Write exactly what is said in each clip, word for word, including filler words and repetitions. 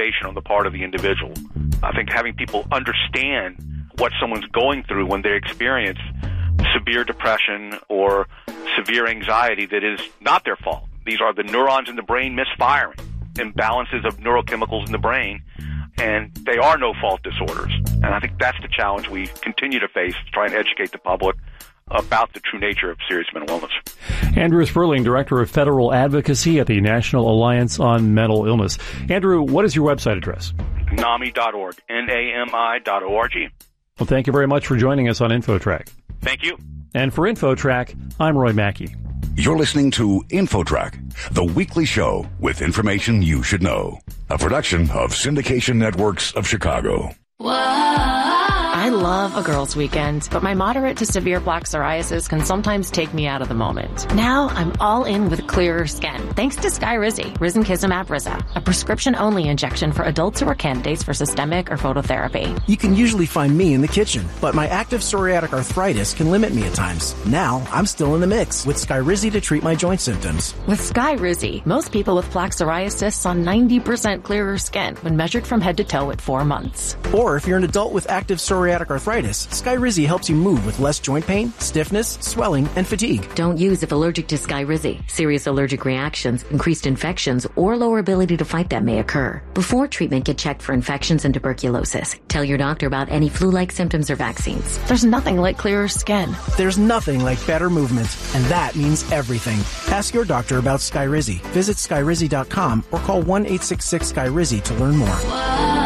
motivation on the part of the individual. I think having people understand what someone's going through when they experience severe depression or severe anxiety that is not their fault. These are the neurons in the brain misfiring, imbalances of neurochemicals in the brain, and they are no-fault disorders. And I think that's the challenge we continue to face, to try and educate the public about the true nature of serious mental illness. Andrew Sperling, Director of Federal Advocacy at the National Alliance on Mental Illness. Andrew, what is your website address? NAMI dot org, N A M I dot O R G. Well, thank you very much for joining us on InfoTrack. Thank you. And for InfoTrack, I'm Roy Mackey. You're listening to InfoTrack, the weekly show with information you should know. A production of Syndication Networks of Chicago. I love a girls' weekend, but my moderate to severe plaque psoriasis can sometimes take me out of the moment. Now I'm all in with clearer skin, thanks to Skyrizi, risankizumab Riza, a prescription-only injection for adults who are candidates for systemic or phototherapy. You can usually find me in the kitchen, but my active psoriatic arthritis can limit me at times. Now I'm still in the mix with Skyrizi to treat my joint symptoms. With Skyrizi, most people with plaque psoriasis saw ninety percent clearer skin when measured from head to toe at four months. Or if you're an adult with active psoriatic arthritis, Skyrizi helps you move with less joint pain, stiffness, swelling, and fatigue. Don't use if allergic to Skyrizi. Serious allergic reactions, increased infections, or lower ability to fight them may occur. Before treatment, get checked for infections and tuberculosis. Tell your doctor about any flu-like symptoms or vaccines. There's nothing like clearer skin. There's nothing like better movement, and that means everything. Ask your doctor about Skyrizi. Visit Skyrizi dot com or call one eight six six Skyrizi to learn more.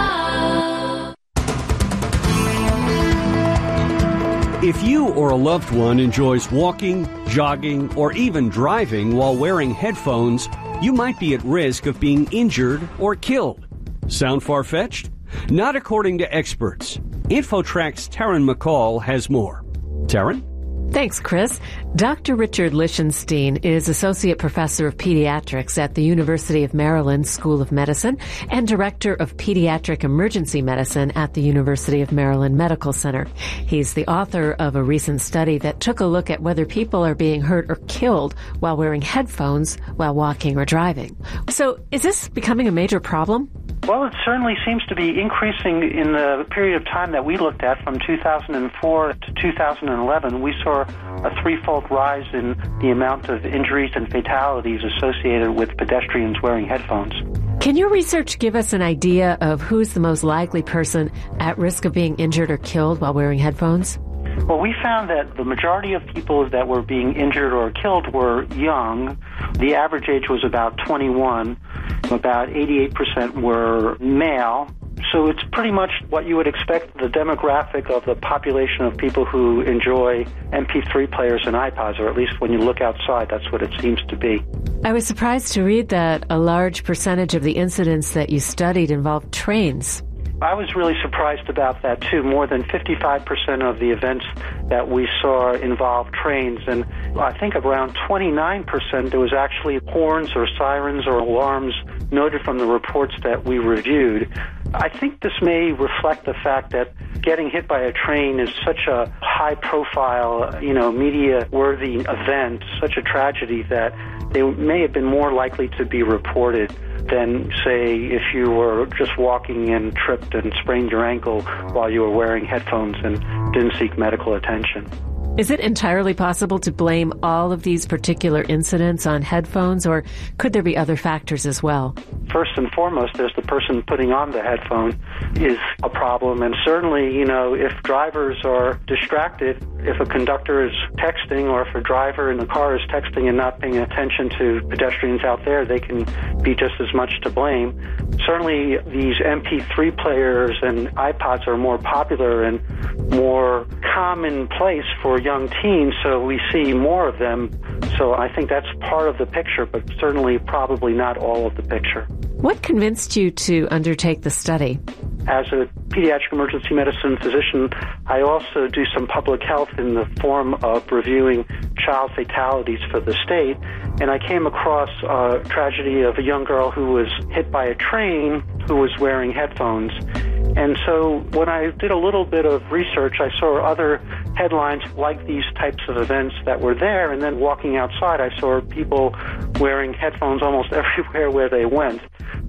If you or a loved one enjoys walking, jogging, or even driving while wearing headphones, you might be at risk of being injured or killed. Sound far-fetched? Not according to experts. InfoTrack's Taryn McCall has more. Taryn? Thanks, Chris. Doctor Richard Lichtenstein is Associate Professor of Pediatrics at the University of Maryland School of Medicine and Director of Pediatric Emergency Medicine at the University of Maryland Medical Center. He's the author of a recent study that took a look at whether people are being hurt or killed while wearing headphones while walking or driving. So, is this becoming a major problem? Well, it certainly seems to be increasing in the period of time that we looked at from two thousand four to two thousand eleven. We saw a threefold rise in the amount of injuries and fatalities associated with pedestrians wearing headphones. Can your research give us an idea of who's the most likely person at risk of being injured or killed while wearing headphones? Well, we found that the majority of people that were being injured or killed were young. The average age was about twenty-one. About eighty-eight percent were male. So it's pretty much what you would expect, the demographic of the population of people who enjoy M P three players and iPods, or at least when you look outside, that's what it seems to be. I was surprised to read that a large percentage of the incidents that you studied involved trains. I was really surprised about that, too. More than fifty-five percent of the events that we saw involved trains, and I think around twenty-nine percent there was actually horns or sirens or alarms noted from the reports that we reviewed. I think this may reflect the fact that getting hit by a train is such a high-profile, you know, media-worthy event, such a tragedy that they may have been more likely to be reported than, say, if you were just walking and tripped and sprained your ankle while you were wearing headphones and didn't seek medical attention. Is it entirely possible to blame all of these particular incidents on headphones, or could there be other factors as well? First and foremost, there's the person putting on the headphone is a problem. And certainly, you know, if drivers are distracted, if a conductor is texting or if a driver in the car is texting and not paying attention to pedestrians out there, they can be just as much to blame. Certainly, these M P three players and iPods are more popular and more commonplace for young teens, so we see more of them. So I think that's part of the picture, but certainly probably not all of the picture. What convinced you to undertake the study? As a pediatric emergency medicine physician, I also do some public health in the form of reviewing child fatalities for the state, and I came across a tragedy of a young girl who was hit by a train who was wearing headphones. And so when I did a little bit of research, I saw other headlines like these types of events that were there, and then walking outside, I saw people wearing headphones almost everywhere where they went.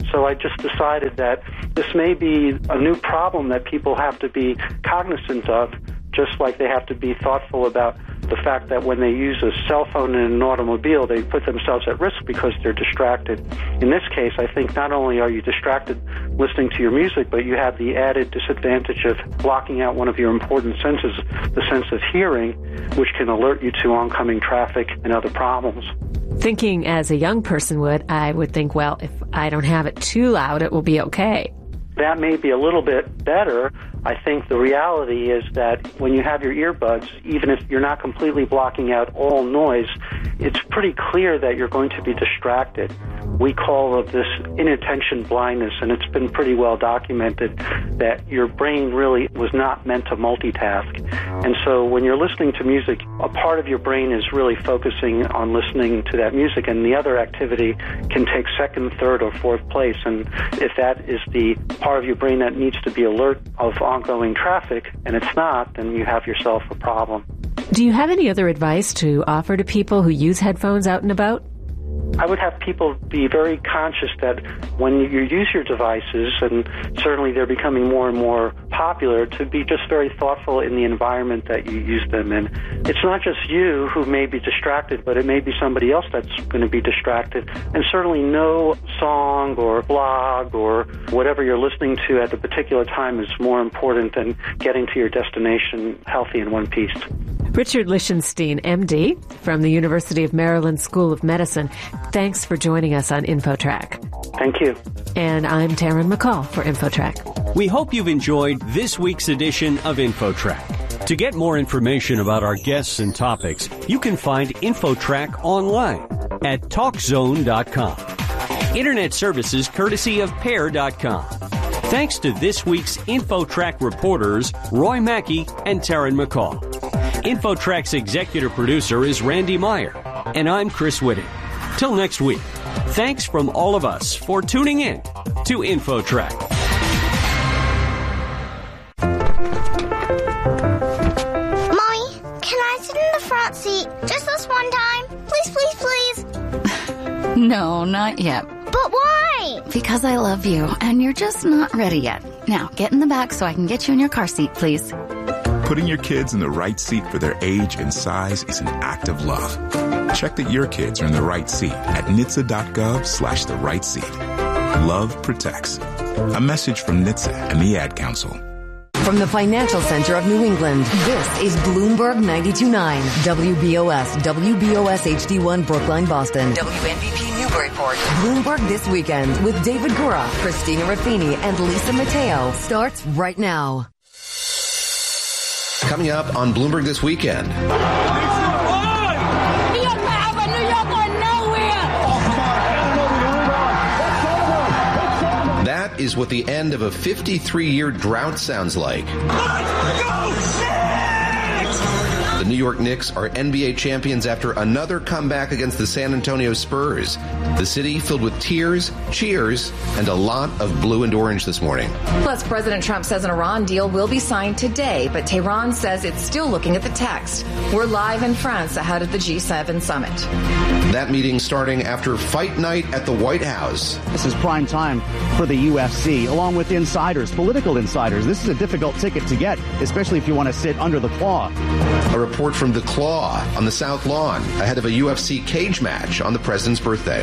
So I just decided that this may be a new problem that people have to be cognizant of, just like they have to be thoughtful about the fact that when they use a cell phone in an automobile, they put themselves at risk because they're distracted. In this case, I think not only are you distracted listening to your music, but you have the added disadvantage of blocking out one of your important senses, the sense of hearing, which can alert you to oncoming traffic and other problems. Thinking as a young person would, I would think, well, if I don't have it too loud, it will be okay. That may be a little bit better. I think the reality is that when you have your earbuds, even if you're not completely blocking out all noise, it's pretty clear that you're going to be distracted. We call it this inattention blindness, and it's been pretty well documented that your brain really was not meant to multitask. And so when you're listening to music, a part of your brain is really focusing on listening to that music, and the other activity can take second, third, or fourth place. And if that is the part of your brain that needs to be alert of ongoing traffic, and it's not, then you have yourself a problem. Do you have any other advice to offer to people who use headphones out and about? I would have people be very conscious that when you use your devices, and certainly they're becoming more and more popular, to be just very thoughtful in the environment that you use them in. It's not just you who may be distracted, but it may be somebody else that's going to be distracted. And certainly no song or blog or whatever you're listening to at the particular time is more important than getting to your destination healthy in one piece. Richard Lichtenstein, M D, from the University of Maryland School of Medicine. Thanks for joining us on InfoTrack. Thank you. And I'm Taryn McCall for InfoTrack. We hope you've enjoyed this week's edition of InfoTrack. To get more information about our guests and topics, you can find InfoTrack online at talk zone dot com. Internet services courtesy of pair dot com. Thanks to this week's InfoTrack reporters, Roy Mackey and Taryn McCall. InfoTrack's executive producer is Randy Meyer, and I'm Chris Whitting. Till next week, thanks from all of us for tuning in to InfoTrack. Mommy, can I sit in the front seat just this one time? Please, please, please. No, not yet. But why? Because I love you, and you're just not ready yet. Now, get in the back so I can get you in your car seat, please. Putting your kids in the right seat for their age and size is an act of love. Check that your kids are in the right seat at N H T S A dot gov slash the right seat. Love protects. A message from N H T S A and the Ad Council. From the financial center of New England, this is Bloomberg ninety-two point nine, W B O S, W B O S H D one, Brookline, Boston. W N B P Newburyport. Bloomberg This Weekend with David Gura, Christina Raffini, and Lisa Mateo starts right now. Coming up on Bloomberg This Weekend. That is what the end of a fifty-three year drought sounds like. Let's go, The New York Knicks are N B A champions after another comeback against the San Antonio Spurs. The city filled with tears, cheers, and a lot of blue and orange this morning. Plus, President Trump says an Iran deal will be signed today, but Tehran says it's still looking at the text. We're live in France ahead of the G seven summit. That meeting starting after fight night at the White House. This is prime time for the U F C, along with insiders, political insiders. This is a difficult ticket to get, especially if you want to sit under the claw. A report from the Claw on the South Lawn ahead of a U F C cage match on the president's birthday.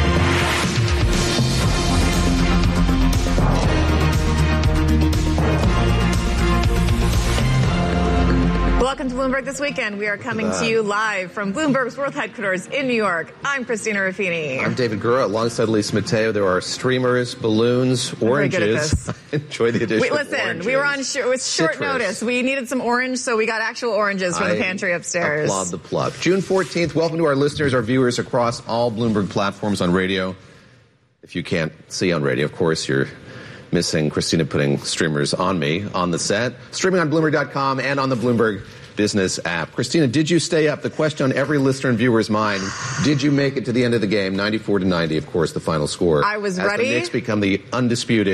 Welcome to Bloomberg This Weekend. We are coming uh, to you live from Bloomberg's World Headquarters in New York. I'm Christina Raffini. I'm David Gura. Alongside Lisa Mateo, there are streamers, balloons, I'm oranges. Enjoy the addition. Wait, listen, of oranges. We were on sh- with short Citrus. notice. We needed some orange, so we got actual oranges from I the pantry upstairs. Applaud the plug. June fourteenth. Welcome to our listeners, our viewers across all Bloomberg platforms on radio. If you can't see on radio, of course, you're missing Christina putting streamers on me on the set. Streaming on Bloomberg dot com and on the Bloomberg Business app. Christina, did you stay up? The question on every listener and viewer's mind, did you make it to the end of the game? ninety-four to ninety, of course, the final score. I was as ready. The Knicks become the undisputed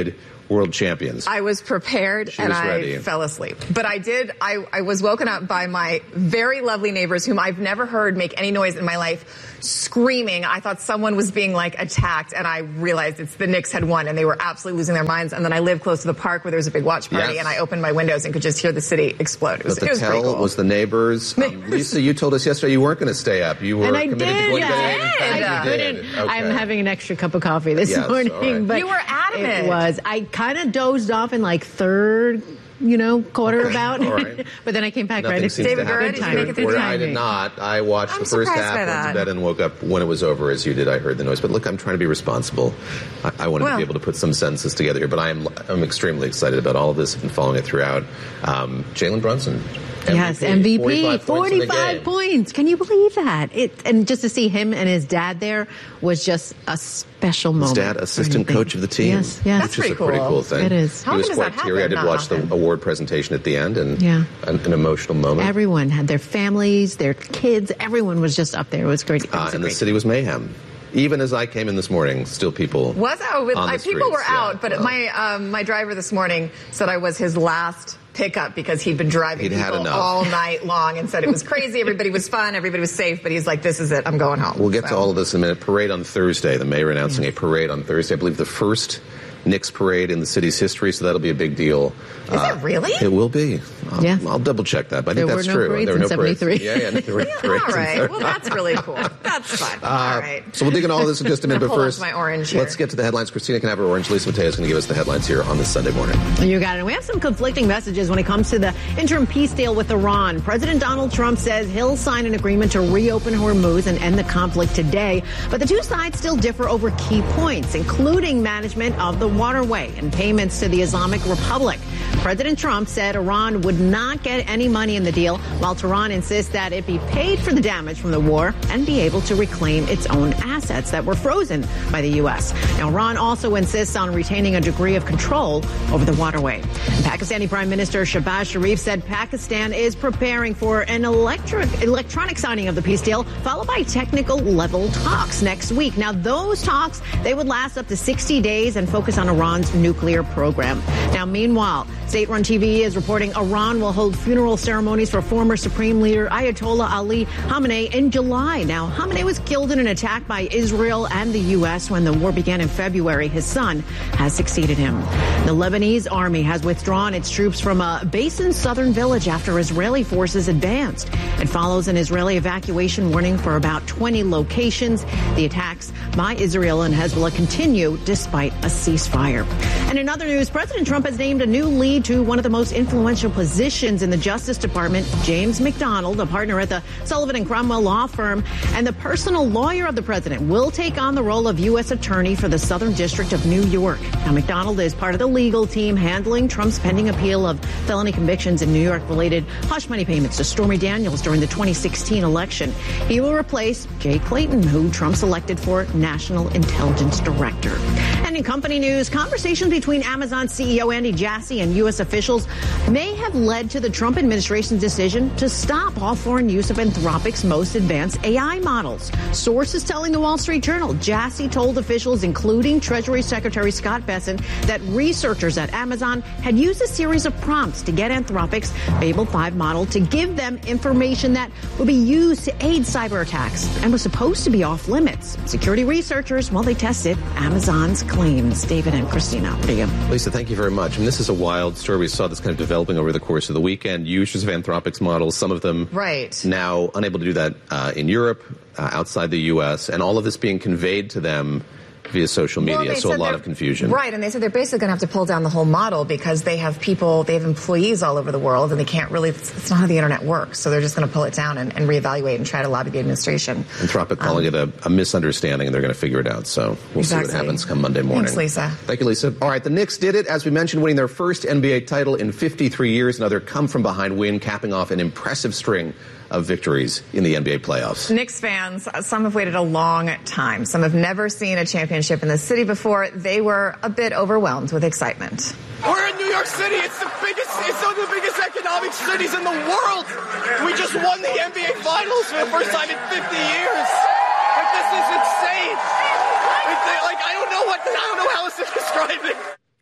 world champions. I was prepared She and was I ready. fell asleep. But I did, I, I was woken up by my very lovely neighbors whom I've never heard make any noise in my life, screaming. I thought someone was being like attacked, and I realized it's the Knicks had won and they were absolutely losing their minds. And then I live close to the park where there was a big watch party, Yes. and I opened my windows and could just hear the city explode. It was, But the it was pretty tell cool. was the neighbors. Um, Lisa, you told us yesterday you weren't going to stay up. You were And I committed did. to going Yeah, to bed. I In fact, did. I you did. couldn't. Okay. I'm having an extra cup of coffee this Yes, morning. all right. But You were adamant. It was. I kind of dozed off in like third, you know, quarter Okay, about. all right. But then I came back Nothing right seems at to happen. good timing. Third quarter. I did not. I watched I'm the first surprised half, by went that. to bed, and woke up when it was over, as you did. I heard the noise. But look, I'm trying to be responsible. I, I wanted Well. to be able to put some sentences together here, but I am I'm extremely excited about all of this. I've been following it throughout. Um, Jalen Brunson. Yes, M V P, forty-five points in the forty-five game. points. Can you believe that? It and just to see him and his dad there was just a special His moment. dad, assistant coach of the team. Yes, yes. Which That's is a pretty pretty cool. cool thing. It is. He How was often quite does that teary. I happen? did Not watch the often. award presentation at the end, and Yeah. an, an emotional moment. Everyone had their families, their kids. Everyone was just up there. It was great. It Uh, was a and the great city was mayhem. Even as I came in this morning, still people Was out with on the I, people streets, were yeah. out, but my um, my driver this morning said I was his last pickup because he'd been driving He'd had people enough. all night long and said it was crazy. Everybody was fun. Everybody was safe. But he's like, "This is it. I'm going home." We'll get So. to all of this in a minute. Parade on Thursday. The mayor announcing a parade on Thursday. I believe the first Knicks parade in the city's history, so that'll be a big deal. Is it really? It will be. I'll, Yeah. I'll double check that, but I There think were that's no true. parades there were in no parades. seventy-three. Yeah, yeah, there were Yeah, parades all in right. seventy-three. Well, that's really cool. That's fun. Uh, all right. So we'll dig into all of this in just a minute, I'm but gonna pull first, up my orange here. let's get to the headlines. Christina can have her orange. Lisa Mateo is going to give us the headlines here on this Sunday morning. You got it. We have some conflicting messages when it comes to the interim peace deal with Iran. President Donald Trump says he'll sign an agreement to reopen Hormuz and end the conflict today. But the two sides still differ over key points, including management of the waterway and payments to the Islamic Republic. President Trump said Iran would not get any money in the deal, while Tehran insists that it be paid for the damage from the war and be able to reclaim its own assets that were frozen by the U S. Now, Iran also insists on retaining a degree of control over the waterway. Pakistani Prime Minister Shehbaz Sharif said Pakistan is preparing for an electric, electronic signing of the peace deal, followed by technical level talks next week. Now, those talks, they would last up to sixty days and focus on Iran's nuclear program. Now, meanwhile, state-run T V is reporting Iran will hold funeral ceremonies for former Supreme Leader Ayatollah Ali Khamenei in July. Now, Khamenei was killed in an attack by Israel and the U S when the war began in February. His son has succeeded him. The Lebanese army has withdrawn its troops from a base in southern village after Israeli forces advanced. It follows an Israeli evacuation warning for about twenty locations. The attacks by Israel and Hezbollah continue despite a ceasefire. And in other news, President Trump has named a new lead to one of the most influential positions in the Justice Department. James McDonald, a partner at the Sullivan and Cromwell law firm and the personal lawyer of the president, will take on the role of U S attorney for the Southern District of New York. Now, McDonald is part of the legal team handling Trump's pending appeal of felony convictions in New York-related hush money payments to Stormy Daniels during the twenty sixteen election. He will replace Jay Clayton, who Trump selected for National Intelligence Director. And in company news, conversations between Amazon C E O Andy Jassy and U S officials may have led to the Trump administration's decision to stop all foreign use of Anthropic's most advanced A I models. Sources telling the Wall Street Journal, Jassy told officials, including Treasury Secretary Scott Bessent, that researchers at Amazon had used a series of prompts to get Anthropic's Babel five model to give them information that would be used to aid cyber attacks and was supposed to be off limits. Security researchers, well, they tested Amazon's claims. David and Christina, what do you? Lisa, thank you very much. And this is a wild story. We saw this kind of developing over the course of the weekend. Users of Anthropic's models, some of them Right. now unable to do that uh, in Europe, uh, outside the U S, and all of this being conveyed to them via social media, Well, they so a said lot they're- of confusion. Right, and they said they're basically going to have to pull down the whole model because they have people, they have employees all over the world, and they can't really, it's, it's not how the internet works, so they're just going to pull it down and, and reevaluate and try to lobby the administration. Anthropic calling Um, it a, a misunderstanding, and they're going to figure it out. So we'll see Exactly. what happens come Monday morning. Thanks, Lisa. Thank you, Lisa. All right, the Knicks did it, as we mentioned, winning their first N B A title in fifty-three years, another come-from-behind win, capping off an impressive string of victories in the N B A playoffs. Knicks fans, some have waited a long time. Some have never seen a championship in the city before. They were a bit overwhelmed with excitement. We're in New York City. It's the biggest, it's one of the biggest economic cities in the world. We just won the N B A Finals for the first time in fifty years. Like, this is insane. Like, like I don't know what, I don't know how else to describe it.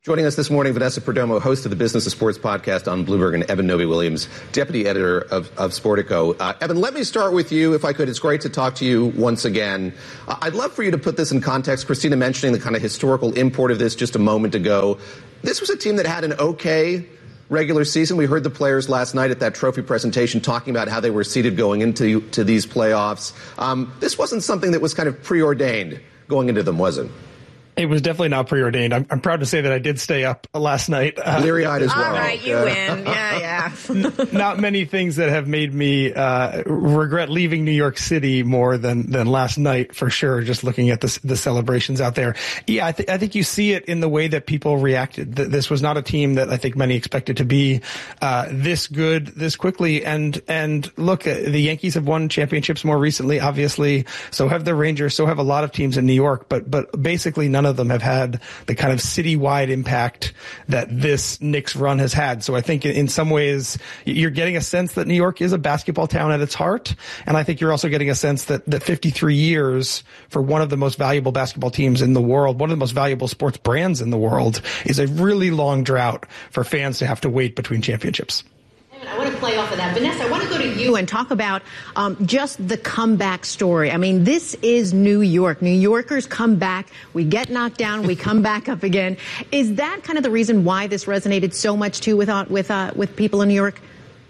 Joining us this morning, Vanessa Perdomo, host of the Business of Sports podcast on Bloomberg, and Evan Novi-Williams, deputy editor of, of Sportico. Uh, Evan, let me start with you, if I could. It's great to talk to you once again. Uh, I'd love for you to put this in context. Christina mentioning the kind of historical import of this just a moment ago. This was a team that had an okay regular season. We heard the players last night at that trophy presentation talking about how they were seeded going into to these playoffs. Um, this wasn't something that was kind of preordained going into them, was it? It was definitely not preordained. I'm, I'm proud to say that I did stay up last night. Uh, Bleary-eyed as well. All right, you uh, win. Yeah, yeah. Not many things that have made me uh, regret leaving New York City more than, than last night, for sure, just looking at the, the celebrations out there. Yeah, I, th- I think you see it in the way that people reacted. This was not a team that I think many expected to be uh, this good, this quickly. And, and look, the Yankees have won championships more recently, obviously. So have the Rangers. So have a lot of teams in New York. But, but basically none of them have had the kind of citywide impact that this Knicks run has had. So I think in some ways you're getting a sense that New York is a basketball town at its heart. And I think you're also getting a sense that, that fifty-three years for one of the most valuable basketball teams in the world, one of the most valuable sports brands in the world, is a really long drought for fans to have to wait between championships. I want to play off of that. Vanessa, I want to go to you and talk about um, just the comeback story. I mean, this is New York. New Yorkers come back. We get knocked down. We come back up again. Is that kind of the reason why this resonated so much, too, with, uh, with, uh, with people in New York?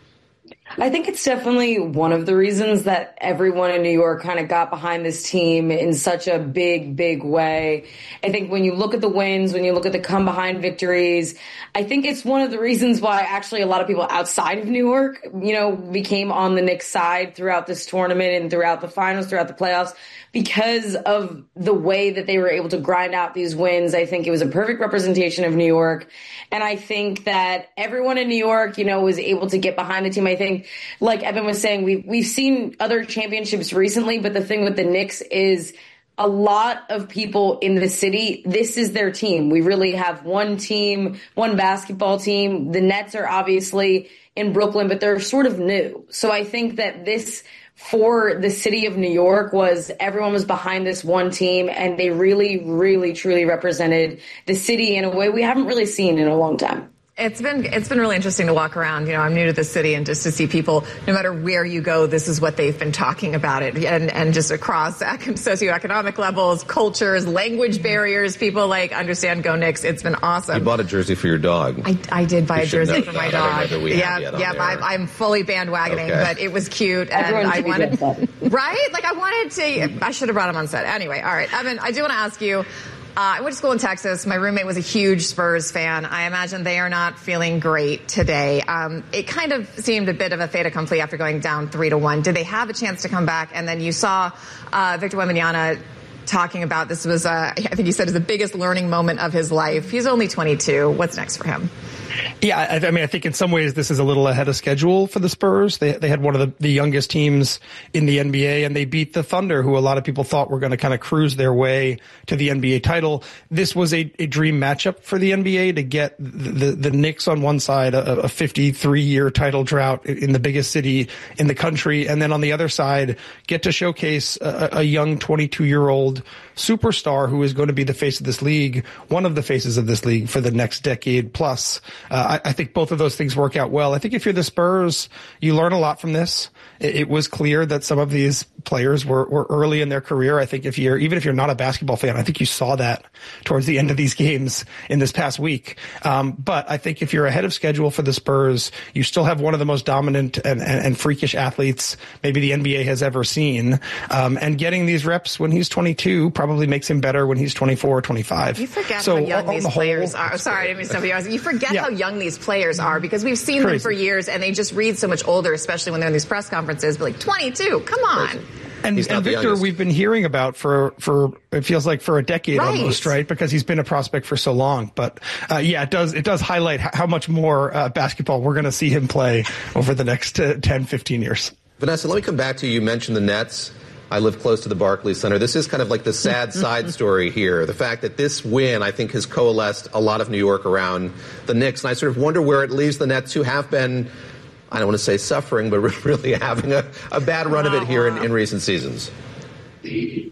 I think it's definitely one of the reasons that everyone in New York kind of got behind this team in such a big, big way. I think when you look at the wins, when you look at the come behind victories, I think it's one of the reasons why actually a lot of people outside of New York, you know, became on the Knicks side throughout this tournament and throughout the finals, throughout the playoffs, because of the way that they were able to grind out these wins. I think it was a perfect representation of New York. And I think that everyone in New York, you know, was able to get behind the team. I think, like Evan was saying, we've, we've seen other championships recently, but the thing with the Knicks is a lot of people in the city, this is their team. We really have one team, one basketball team. The Nets are obviously in Brooklyn, but they're sort of new. So I think that this, for the city of New York, was everyone was behind this one team, and they really, really, truly represented the city in a way we haven't really seen in a long time. It's been it's been really interesting to walk around. You know, I'm new to the city, and just to see people, no matter where you go, this is what they've been talking about it, and and just across socioeconomic levels, cultures, language barriers, people like understand Go Knicks. It's been awesome. You bought a jersey for your dog. I, I did buy you a jersey have, for my I dog. don't know we yeah, have yeah. I'm, I'm fully bandwagoning, okay. but it was cute, and Everyone I wanted right. Like I wanted to. I should have brought him on set. Anyway, all right, Evan. I do want to ask you. Uh, I went to school in Texas. My roommate was a huge Spurs fan. I imagine they are not feeling great today. Um, it kind of seemed a bit of a fait accompli after going down three to one. Did they have a chance to come back? And then you saw uh, Victor Wembanyama talking about this was, uh, I think he said, is the biggest learning moment of his life. He's only twenty-two. What's next for him? Yeah, I, I mean, I think in some ways this is a little ahead of schedule for the Spurs. They they had one of the, the youngest teams in the N B A, and they beat the Thunder, who a lot of people thought were going to kind of cruise their way to the N B A title. This was a, a dream matchup for the N B A to get the, the, the Knicks on one side, a, a fifty-three year title drought in the biggest city in the country, and then on the other side, get to showcase a, a young twenty-two-year-old superstar who is going to be the face of this league, one of the faces of this league for the next decade plus. Uh, I, I think both of those things work out well. I think if you're the Spurs, you learn a lot from this. It, it was clear that some of these players were, were early in their career. I think if you're, even if you're not a basketball fan, I think you saw that towards the end of these games in this past week. Um, but I think if you're ahead of schedule for the Spurs, you still have one of the most dominant and, and, and freakish athletes maybe the N B A has ever seen. Um, and getting these reps when he's twenty-two probably makes him better when he's twenty-four or twenty-five. You forget so how young on these the whole, players are. Oh, sorry, I didn't mean to stop you. You forget yeah. how young these players are because we've seen Crazy. them for years and they just read so much older, especially when they're in these press conferences. But like twenty-two, come on. Crazy. And, and Victor, we've been hearing about for, for, it feels like for a decade right. almost, right? Because he's been a prospect for so long. But, uh, yeah, it does, it does highlight how much more, uh, basketball we're going to see him play over the next uh, ten, fifteen years. Vanessa, let me come back to you. You mentioned the Nets. I live close to the Barclays Center. This is kind of like the sad side story here. The fact that this win, I think, has coalesced a lot of New York around the Knicks. And I sort of wonder where it leaves the Nets, who have been, I don't want to say suffering, but really having a, a bad run of it here in, in recent seasons.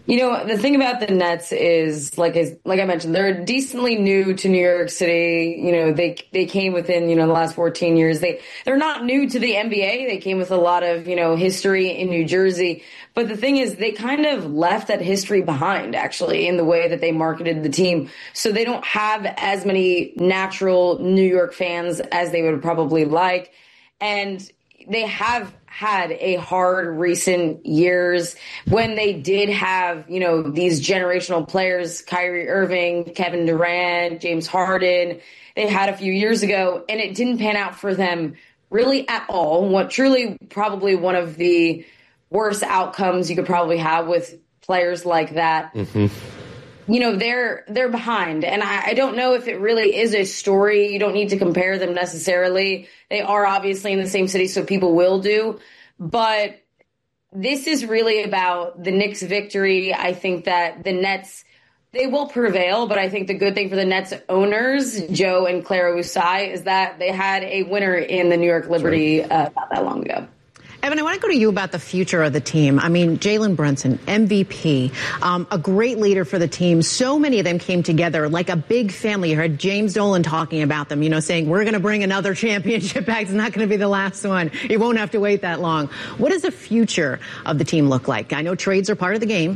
You know, the thing about the Nets is, like is, like I mentioned, they're decently new to New York City. You know, they they came within, you know, the last fourteen years. They, they're not new to the N B A. They came with a lot of, you know, history in New Jersey. But the thing is, they kind of left that history behind, actually, in the way that they marketed the team. So they don't have as many natural New York fans as they would probably like. And they have had a hard recent years when they did have, you know, these generational players, Kyrie Irving, Kevin Durant, James Harden. They had a few years ago, and it didn't pan out for them really at all. What truly probably one of the worst outcomes you could probably have with players like that. Mm-hmm. You know, they're they're behind. And I, I don't know if it really is a story. You don't need to compare them necessarily. They are obviously in the same city, so people will do. But this is really about the Knicks' victory. I think that the Nets, they will prevail. But I think the good thing for the Nets owners, Joe and Clara Usai, is that they had a winner in the New York Liberty uh, not that long ago. Evan, I want to go to you about the future of the team. I mean, Jalen Brunson, M V P, um, a great leader for the team. So many of them came together like a big family. You heard James Dolan talking about them, you know, saying, we're going to bring another championship back. It's not going to be the last one. You won't have to wait that long. What does the future of the team look like? I know trades are part of the game.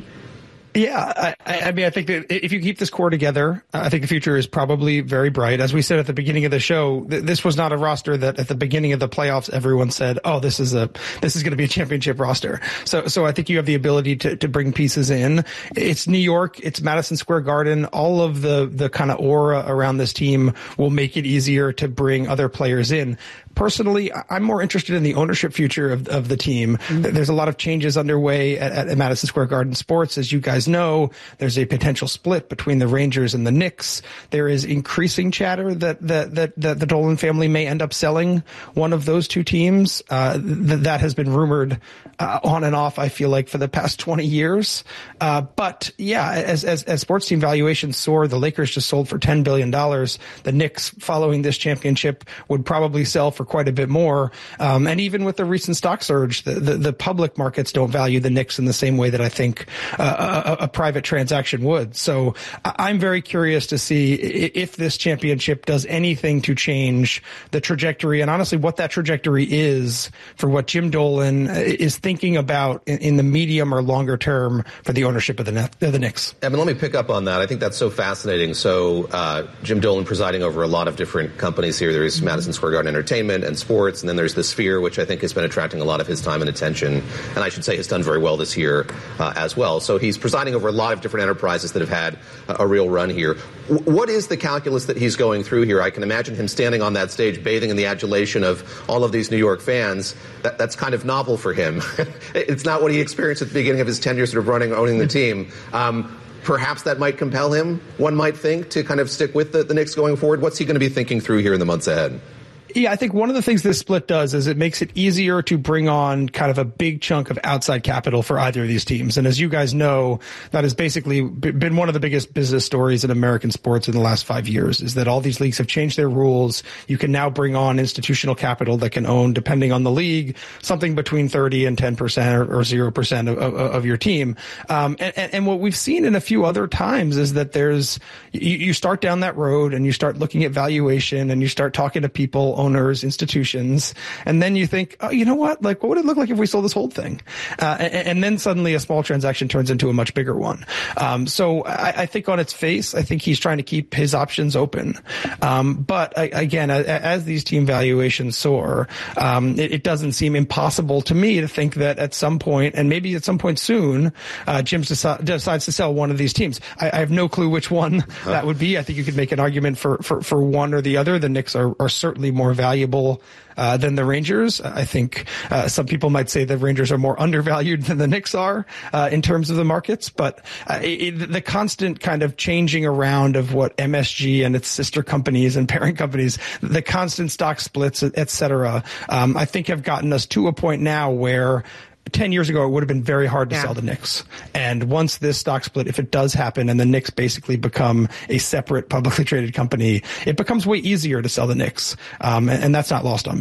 Yeah, I, I mean, I think that if you keep this core together, I think the future is probably very bright. As we said at the beginning of the show, th- this was not a roster that at the beginning of the playoffs, everyone said, oh, this is a, this is going to be a championship roster. So, so I think you have the ability to, to bring pieces in. It's New York. It's Madison Square Garden. All of the, the kind of aura around this team will make it easier to bring other players in. Personally, I'm more interested in the ownership future of, of the team. Mm-hmm. There's a lot of changes underway at, at Madison Square Garden Sports. As you guys know, there's a potential split between the Rangers and the Knicks. There is increasing chatter that, that, that, that the Dolan family may end up selling one of those two teams. Uh, th- that has been rumored uh, on and off, I feel like, for the past twenty years. Uh, but yeah, as, as, as sports team valuations soar, the Lakers just sold for ten billion dollars. The Knicks, following this championship, would probably sell for quite a bit more. Um, and even with the recent stock surge, the, the, the public markets don't value the Knicks in the same way that I think uh, a, a private transaction would. So I'm very curious to see if this championship does anything to change the trajectory, and honestly what that trajectory is for what Jim Dolan is thinking about in, in the medium or longer term for the ownership of the, net, of the Knicks. Evan, let me pick up on that. I think that's so fascinating. So uh, Jim Dolan presiding over a lot of different companies here. There's Madison Square Garden Entertainment and sports, and then there's the Sphere, which I think has been attracting a lot of his time and attention, and I should say has done very well this year uh, as well. So he's presiding over a lot of different enterprises that have had a, a real run here. W- what is the calculus that he's going through here? I can imagine him standing on that stage bathing in the adulation of all of these New York fans. That, that's kind of novel for him. It's not what he experienced at the beginning of his tenure sort of running, owning the team. Um, Perhaps that might compel him, one might think, to kind of stick with the, the Knicks going forward. What's he going to be thinking through here in the months ahead? Yeah, I think one of the things this split does is it makes it easier to bring on kind of a big chunk of outside capital for either of these teams. And as you guys know, that has basically been one of the biggest business stories in American sports in the last five years, is that all these leagues have changed their rules. You can now bring on institutional capital that can own, depending on the league, something between thirty and ten percent or, or zero percent of, of, of your team. Um, and, and what we've seen in a few other times is that there's, you, you start down that road and you start looking at valuation and you start talking to people, owners, institutions, and then you think, oh, you know what? Like, what would it look like if we sold this whole thing? Uh, and, and then suddenly a small transaction turns into a much bigger one. Um, so I, I think on its face, I think he's trying to keep his options open. Um, but I, again, as, as these team valuations soar, um, it, it doesn't seem impossible to me to think that at some point, and maybe at some point soon, uh, Jim deci- decides to sell one of these teams. I, I have no clue which one huh. that would be. I think you could make an argument for, for, for one or the other. The Knicks are, are certainly more valuable uh, than the Rangers. I think uh, some people might say the Rangers are more undervalued than the Knicks are uh, in terms of the markets. But uh, it, the constant kind of changing around of what M S G and its sister companies and parent companies, the constant stock splits, et cetera, um, I think have gotten us to a point now where ten years ago, it would have been very hard to yeah. sell the Knicks. And once this stock split, if it does happen and the Knicks basically become a separate publicly traded company, it becomes way easier to sell the Knicks. Um, and, and that's not lost on me.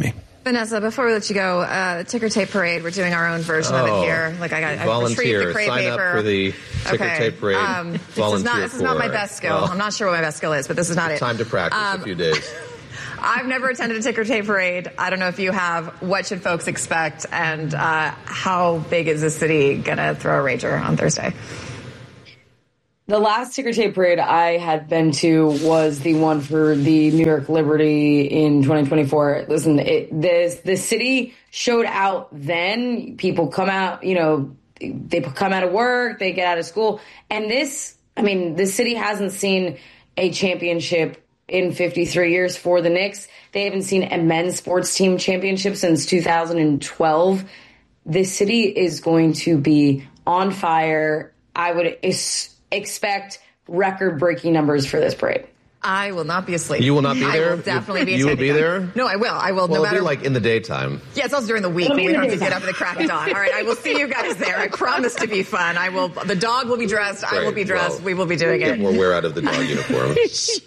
Vanessa, before we let you go, uh, the ticker tape parade, we're doing our own version oh, of it here. Like I got I volunteer. the crepe Sign paper. up for the ticker okay. tape parade. Um, this volunteer is not this is not my best skill. Well, I'm not sure what my best skill is, but this is not it. Time to practice um, a few days. I've never attended a ticker tape parade. I don't know if you have. What should folks expect? And uh, how big is the city going to throw a rager on Thursday? The last ticker tape parade I had been to was the one for the New York Liberty in twenty twenty-four. Listen, it, this, the city showed out then. People come out, you know, they come out of work, they get out of school. And this, I mean, the city hasn't seen a championship in fifty-three years for the Knicks. They haven't seen a men's sports team championship since two thousand twelve. This city is going to be on fire. I would is- expect record-breaking numbers for this parade. I will not be asleep. You will not be there? I will definitely you, be You will be there? No, I will. I will. Well, no it'll matter. be like in the daytime. Yeah, it's also during the week. We don't have to get up at the crack of dawn. All right, I will see you guys there. I promise to be fun. I will. The dog will be dressed. Great. I will be dressed. Well, we will be doing we'll it. Get more wear out of the dog uniform.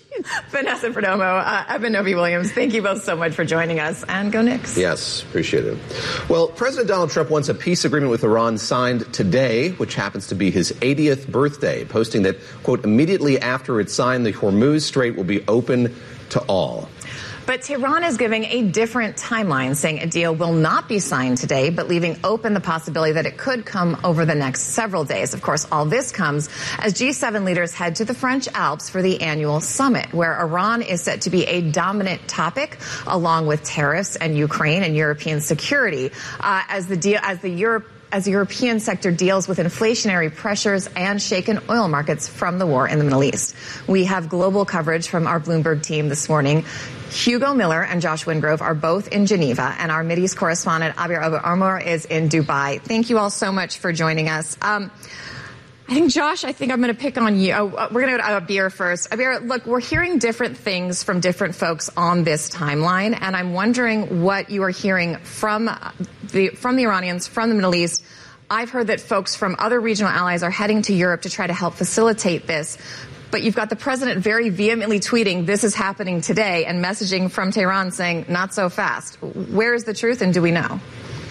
Vanessa Perdomo, uh, Eben Novy-Williams, thank you both so much for joining us. And go Knicks. Yes, appreciate it. Well, President Donald Trump wants a peace agreement with Iran signed today, which happens to be his eightieth birthday, posting that, quote, immediately after it's signed, the Hormuz Strait will be open to all. But Tehran is giving a different timeline, saying a deal will not be signed today, but leaving open the possibility that it could come over the next several days. Of course, all this comes as G seven leaders head to the French Alps for the annual summit, where Iran is set to be a dominant topic, along with tariffs and Ukraine and European security, uh, as the deal, as the Europe. as the European sector deals with inflationary pressures and shaken oil markets from the war in the Middle East. We have global coverage from our Bloomberg team this morning. Hugo Miller and Josh Wingrove are both in Geneva, and our Mideast correspondent, Abir Abu-Armor, is in Dubai. Thank you all so much for joining us. Um, I think, Josh, I think I'm going to pick on you. Oh, we're going to go to Abir first. Abir, look, we're hearing different things from different folks on this timeline, and I'm wondering what you are hearing from the from the Iranians, from the Middle East. I've heard that folks from other regional allies are heading to Europe to try to help facilitate this. But you've got the president very vehemently tweeting, this is happening today, and messaging from Tehran saying, not so fast. Where is the truth, and do we know?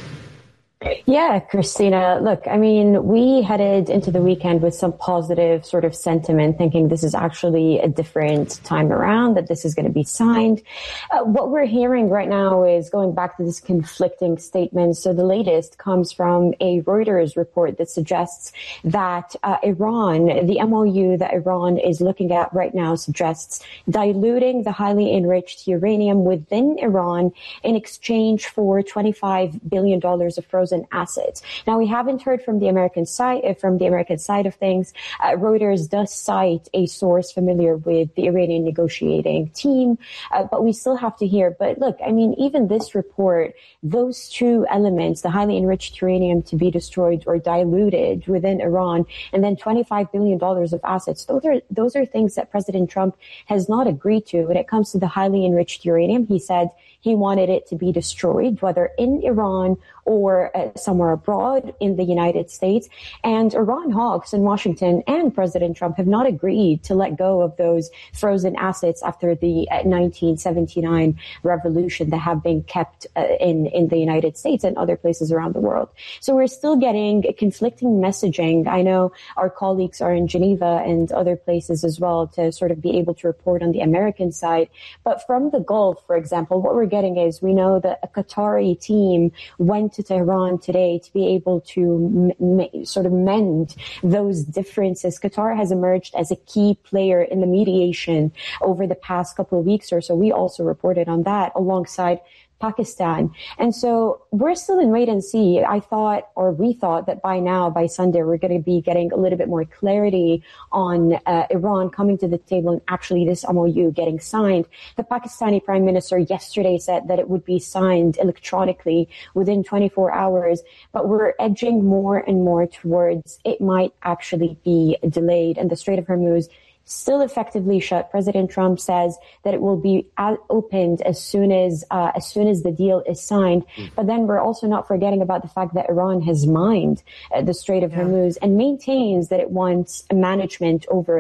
Yeah, Christina, look, I mean, we headed into the weekend with some positive sort of sentiment, thinking this is actually a different time around, that this is going to be signed. Uh, what we're hearing right now is going back to this conflicting statement. So the latest comes from a Reuters report that suggests that uh, Iran, the M O U that Iran is looking at right now, suggests diluting the highly enriched uranium within Iran in exchange for twenty-five billion dollars of frozen assets. Now, we haven't heard from the American side, from the American side of things. Uh, Reuters does cite a source familiar with the Iranian negotiating team, uh, but we still have to hear. But look, I mean, even this report, those two elements, the highly enriched uranium to be destroyed or diluted within Iran, and then twenty-five billion dollars of assets, those are, those are things that President Trump has not agreed to. When it comes to the highly enriched uranium, he said he wanted it to be destroyed, whether in Iran or uh, somewhere abroad in the United States. And Iran hawks in Washington and President Trump have not agreed to let go of those frozen assets after the uh, nineteen seventy-nine revolution that have been kept uh, in, in the United States and other places around the world. So we're still getting conflicting messaging. I know our colleagues are in Geneva and other places as well to sort of be able to report on the American side. But from the Gulf, for example, what we're getting is we know that a Qatari team went to Tehran today to be able to m- m- sort of mend those differences. Qatar has emerged as a key player in the mediation over the past couple of weeks or so. We also reported on that alongside Pakistan. And so we're still in wait and see. I thought, or we thought, that by now, by Sunday, we're going to be getting a little bit more clarity on uh, Iran coming to the table and actually this M O U getting signed. The Pakistani Prime Minister yesterday said that it would be signed electronically within twenty-four hours, but we're edging more and more towards it might actually be delayed. And the Strait of Hormuz still effectively shut. President Trump says that it will be opened as soon as uh, as soon as the deal is signed. Mm. But then we're also not forgetting about the fact that Iran has mined uh, the Strait of yeah. Hormuz and maintains that it wants management over it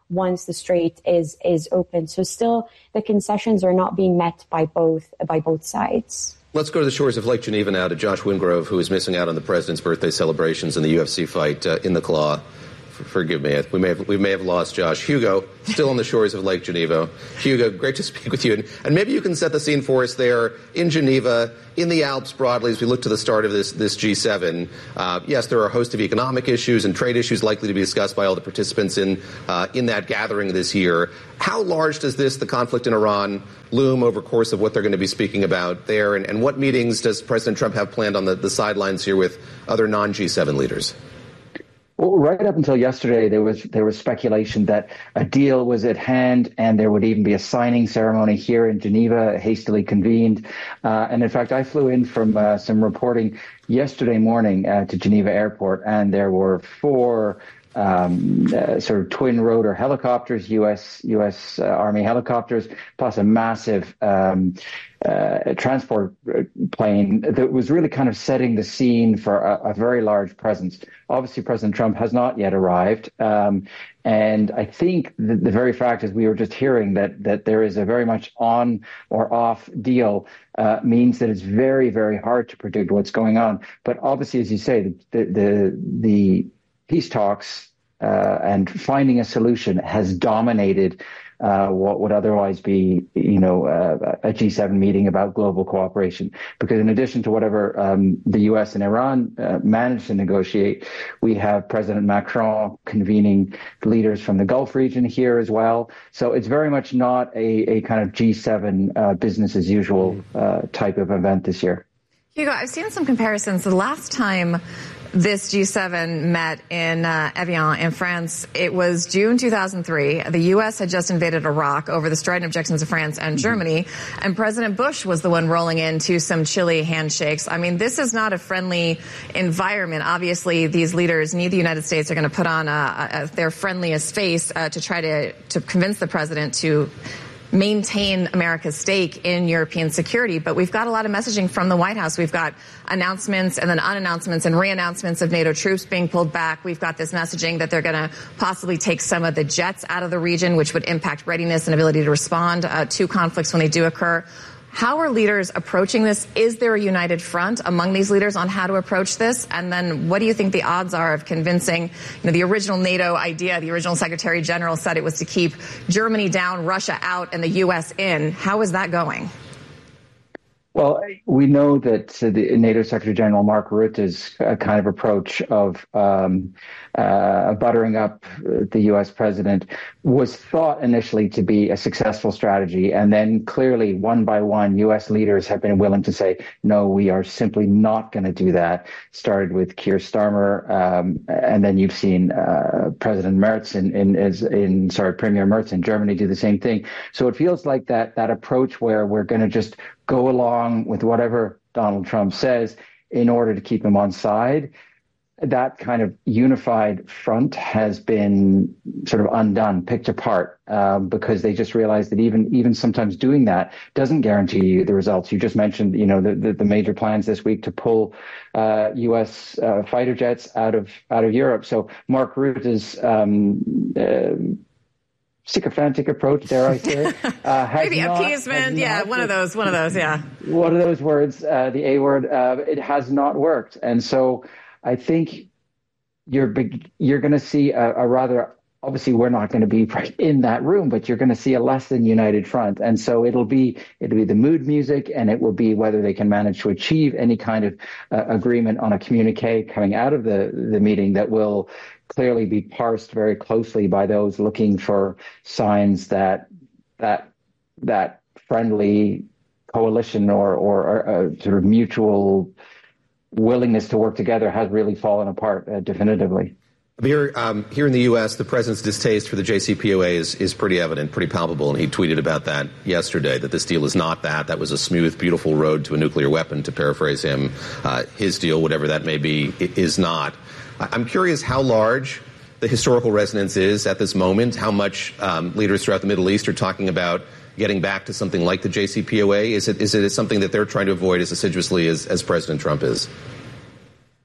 once the strait is is open. So still, the concessions are not being met by both by both sides. Let's go to the shores of Lake Geneva now to Josh Wingrove, who is missing out on the president's birthday celebrations in the U F C fight uh, in the Claw. Forgive me, we may have we may have lost Josh. Hugo, still on the shores of Lake Geneva. Hugo, great to speak with you. And, and maybe you can set the scene for us there in Geneva, in the Alps broadly, as we look to the start of this this G seven. Uh, yes, there are a host of economic issues and trade issues likely to be discussed by all the participants in uh, in that gathering this year. How large does this, the conflict in Iran, loom over the course of what they're going to be speaking about there? And, and what meetings does President Trump have planned on the, the sidelines here with other non G seven leaders? Well, right up until yesterday, there was there was speculation that a deal was at hand, and there would even be a signing ceremony here in Geneva, hastily convened. Uh, and in fact, I flew in from uh, some reporting yesterday morning uh, to Geneva Airport, and there were four um, uh, sort of twin rotor helicopters, U S U S uh, Army helicopters, plus a massive um, Uh, transport plane that was really kind of setting the scene for a, a very large presence. Obviously, President Trump has not yet arrived. Um, and I think the, the very fact, as we were just hearing, that that there is a very much on or off deal uh, means that it's very, very hard to predict what's going on. But obviously, as you say, the the, the peace talks uh, and finding a solution has dominated Uh, what would otherwise be, you know, uh, a G seven meeting about global cooperation. Because in addition to whatever um, the U S and Iran uh, managed to negotiate, we have President Macron convening leaders from the Gulf region here as well. So it's very much not a, a kind of G seven uh, business as usual uh, type of event this year. Hugo, I've seen some comparisons. The last time this G seven met in uh, Evian in France, it was June two thousand three. The U S had just invaded Iraq over the strident objections of France and Germany, and President Bush was the one rolling into some chilly handshakes. I mean, this is not a friendly environment. Obviously, these leaders need the United States are going to put on a, a, their friendliest face uh, to try to, to convince the president to maintain America's stake in European security. But we've got a lot of messaging from the White House. We've got announcements and then unannouncements and re-announcements of NATO troops being pulled back. We've got this messaging that they're going to possibly take some of the jets out of the region, which would impact readiness and ability to respond uh, to conflicts when they do occur. How are leaders approaching this? Is there a united front among these leaders on how to approach this? And then what do you think the odds are of convincing, you know, the original NATO idea, the original Secretary General said it was to keep Germany down, Russia out, and the U S in. How is that going? Well, we know that uh, the NATO Secretary General Mark Rutte's uh, kind of approach of um, uh, buttering up the U S president was thought initially to be a successful strategy. And then clearly, one by one, U S leaders have been willing to say, no, we are simply not going to do that. Started with Keir Starmer, um, and then you've seen uh, President Merz in, in, in, sorry, Premier Merz in Germany do the same thing. So it feels like that, that approach where we're going to just go along with whatever Donald Trump says in order to keep him on side. That kind of unified front has been sort of undone, picked apart, um, because they just realized that even even sometimes doing that doesn't guarantee you the results. You just mentioned, you know, the, the, the major plans this week to pull uh, U S uh, fighter jets out of out of Europe. So Mark Rutte's um, uh, sycophantic approach, dare I say, uh, has maybe not, appeasement, yeah, one of those, one of those, yeah. One of those words, uh, the A word, uh, it has not worked. And so I think you're big, you're going to see a, a rather, obviously we're not going to be right in that room, but you're going to see a less than united front. And so it'll be, it'll be the mood music, and it will be whether they can manage to achieve any kind of uh, agreement on a communique coming out of the, the meeting that will clearly be parsed very closely by those looking for signs that that that friendly coalition or or, or uh, sort of mutual willingness to work together has really fallen apart uh, definitively. Here, um, here in the U S, the president's distaste for the J C P O A is, is pretty evident, pretty palpable, and he tweeted about that yesterday, that this deal is not that. That was a smooth, beautiful road to a nuclear weapon, to paraphrase him. Uh, his deal, whatever that may be, is not. I'm curious how large the historical resonance is at this moment, how much um, leaders throughout the Middle East are talking about getting back to something like the J C P O A. Is it is it something that they're trying to avoid as assiduously as, as President Trump is?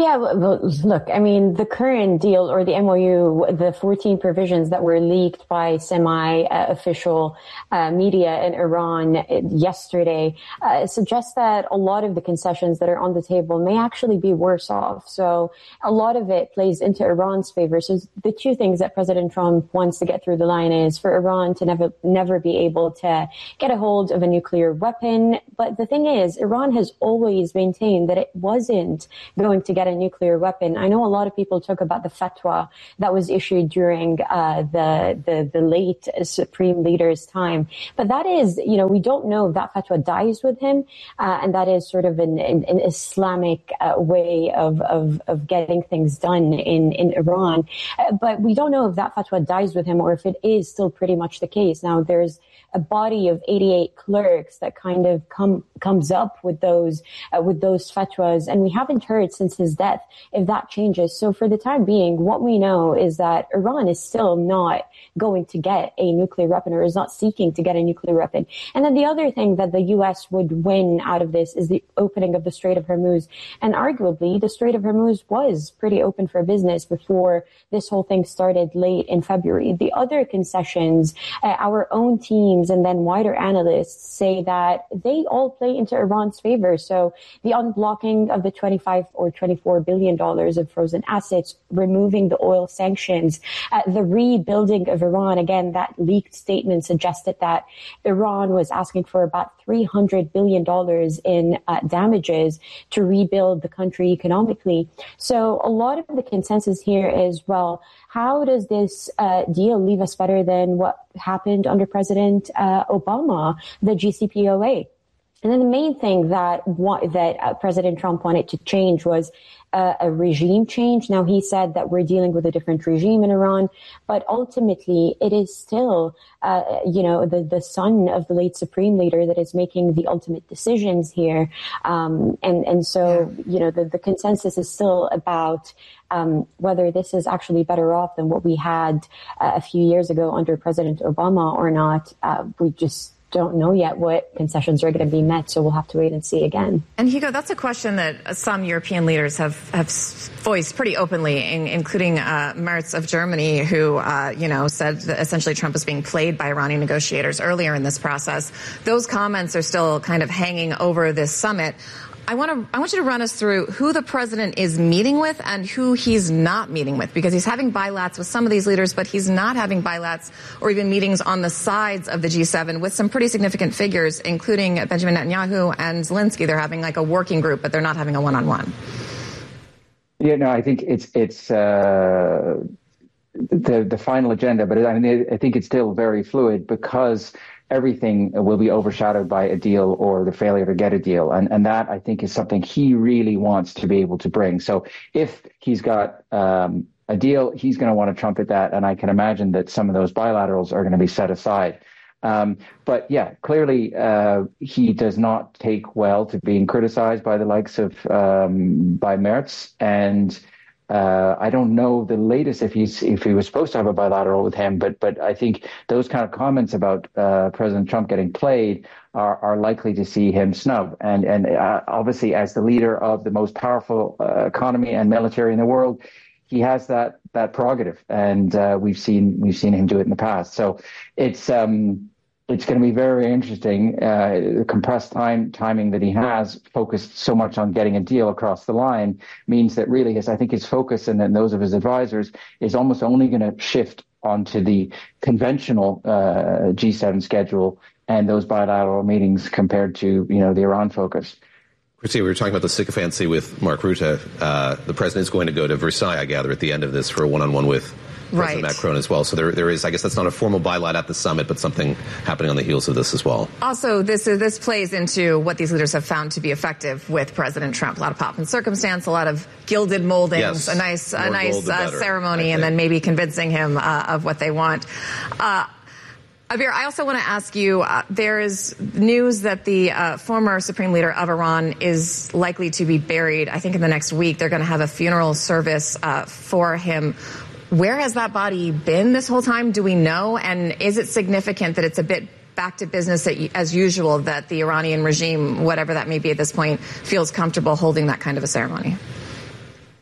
Yeah, well, look, I mean, the current deal or the M O U, the fourteen provisions that were leaked by semi-official uh, media in Iran yesterday uh, suggest that a lot of the concessions that are on the table may actually be worse off. So a lot of it plays into Iran's favor. So the two things that President Trump wants to get through the line is for Iran to never, never be able to get a hold of a nuclear weapon. But the thing is, Iran has always maintained that it wasn't going to get a nuclear weapon. I know a lot of people talk about the fatwa that was issued during uh, the, the the late Supreme Leader's time, but that is, you know, we don't know if that fatwa dies with him, uh, and that is sort of an, an, an Islamic uh, way of, of of getting things done in in Iran. Uh, but we don't know if that fatwa dies with him or if it is still pretty much the case. Now, there's a body of eighty-eight clerks that kind of come comes up with those uh, with those fatwas, and we haven't heard since his death if that changes. So for the time being, what we know is that Iran is still not going to get a nuclear weapon or is not seeking to get a nuclear weapon. And then the other thing that the U S would win out of this is the opening of the Strait of Hormuz. And arguably, the Strait of Hormuz was pretty open for business before this whole thing started late in February. The other concessions, uh, our own teams and then wider analysts say that they all play into Iran's favor. So the unblocking of the twenty-five or twenty-four billion dollars of frozen assets, removing the oil sanctions, uh, the rebuilding of Iran. Again, that leaked statement suggested that Iran was asking for about three hundred billion dollars in uh, damages to rebuild the country economically. So a lot of the consensus here is, well, how does this uh, deal leave us better than what happened under President uh, Obama, the J C P O A? And then the main thing that that uh, President Trump wanted to change was uh, a regime change. Now, he said that we're dealing with a different regime in Iran, but ultimately it is still, uh, you know, the, the son of the late Supreme Leader that is making the ultimate decisions here. Um, and, and so, you know, the, the consensus is still about um, whether this is actually better off than what we had uh, a few years ago under President Obama or not. Uh, we just don't know yet what concessions are going to be met, so we'll have to wait and see again. And Hugo, that's a question that some European leaders have, have voiced pretty openly, in, including uh, Merz of Germany, who, uh, you know, said that essentially Trump was being played by Iranian negotiators earlier in this process. Those comments are still kind of hanging over this summit. I want to, I want you to run us through who the president is meeting with and who he's not meeting with, because he's having bilats with some of these leaders, but he's not having bilats or even meetings on the sides of the G seven with some pretty significant figures, including Benjamin Netanyahu and Zelensky. They're having like a working group, but they're not having a one-on-one. Yeah, no, I think it's, it's, uh, the, the final agenda, but I mean, I think it's still very fluid because everything will be overshadowed by a deal or the failure to get a deal. And, and that, I think, is something he really wants to be able to bring. So if he's got um, a deal, he's going to want to trumpet that. And I can imagine that some of those bilaterals are going to be set aside. Um, but yeah, clearly uh, he does not take well to being criticized by the likes of um, by Merz. And Uh, I don't know the latest if he's if he was supposed to have a bilateral with him, but but I think those kind of comments about uh, President Trump getting played are, are likely to see him snub. And and uh, obviously, as the leader of the most powerful uh, economy and military in the world, he has that that prerogative, and uh, we've seen we've seen him do it in the past. So it's. Um, It's going to be very interesting. Uh, the compressed time timing that he has, focused so much on getting a deal across the line, means that really his, I think his focus and then those of his advisors is almost only going to shift onto the conventional uh, G seven schedule and those bilateral meetings compared to, you know, the Iran focus. Christine, we were talking about the sycophancy with Mark Rutte. Uh, the president is going to go to Versailles, I gather, at the end of this for a one-on-one with President right. Macron as well. So there, there is, I guess that's not a formal bilat at the summit, but something happening on the heels of this as well. Also, this is, this plays into what these leaders have found to be effective with President Trump. A lot of pomp and circumstance, a lot of gilded moldings, yes. a nice, a nice uh, ceremony, and then maybe convincing him uh, of what they want. Uh, Abir, I also want to ask you, uh, there is news that the uh, former Supreme Leader of Iran is likely to be buried. I think in the next week they're going to have a funeral service uh, for him. Where has that body been this whole time? Do we know? And is it significant that it's a bit back to business as usual, that the Iranian regime, whatever that may be at this point, feels comfortable holding that kind of a ceremony?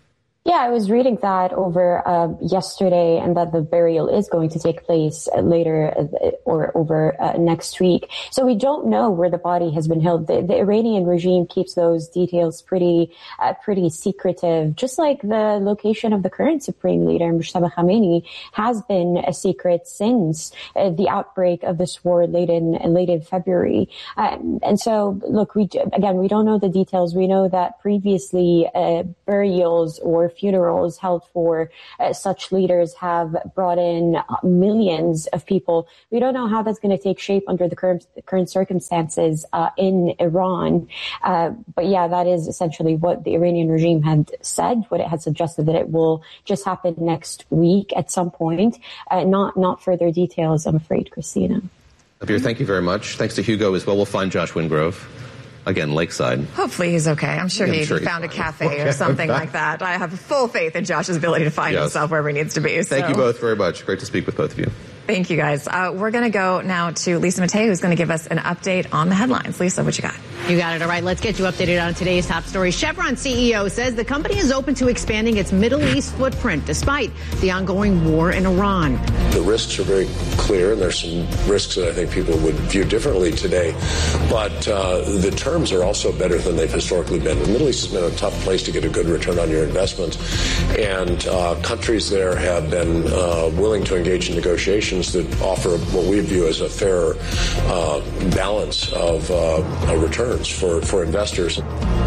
Yeah, I was reading that over uh, yesterday, and that the burial is going to take place later uh, or over uh, next week. So we don't know where the body has been held. The, the Iranian regime keeps those details pretty, uh, pretty secretive, just like the location of the current supreme leader, Mujtaba Khamenei, has been a secret since uh, the outbreak of this war late in late in February. Um, and so, look, we again we don't know the details. We know that previously uh, burials or funerals held for uh, such leaders have brought in millions of people. We don't know how that's going to take shape under the current, current circumstances uh, in Iran. Uh, but yeah, that is essentially what the Iranian regime had said, what it had suggested, that it will just happen next week at some point. Uh, not, not further details, I'm afraid, Christina. Abir, thank you very much. Thanks to Hugo as well. We'll find Josh Wingrove. Again, Lakeside. Hopefully he's okay. I'm sure, yeah, he, I'm sure he found a cafe or something like that. I have full faith in Josh's ability to find yes. himself wherever he needs to be. So. Thank you both very much. Great to speak with both of you. Thank you, guys. Uh, we're going to go now to Lisa Matei, who's going to give us an update on the headlines. Lisa, what you got? You got it. All right, let's get you updated on today's top story. Chevron C E O says the company is open to expanding its Middle East footprint despite the ongoing war in Iran. The risks are very clear, and there's some risks that I think people would view differently today. But uh, the terms are also better than they've historically been. The Middle East has been a tough place to get a good return on your investment, and uh, countries there have been uh, willing to engage in negotiations that offer what we view as a fair uh, balance of uh, returns for, for investors.